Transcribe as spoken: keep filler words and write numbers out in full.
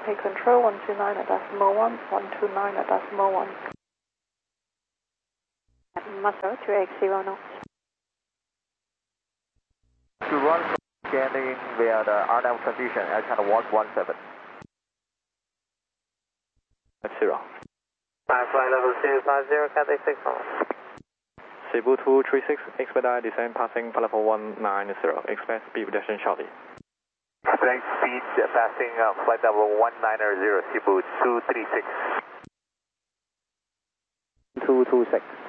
Hey, control one two nine at decimal one, one two nine at decimal one. Muscle two X zero knots. To run scanning via the R N A V condition, I can one one seven. Zero. Five flight level two five zero, Cathay six one. Cebu two three six, expedite descent passing level one nine zero, expect speed reduction shortly. Expect speed passing uh, flight level one nine zero, Cebu two three six. two two six.